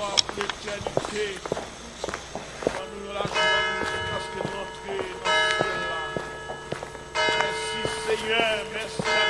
gloire pour l'éternité. Donne-nous la joie de rentrer dans ce ciel-là. Merci Seigneur, merci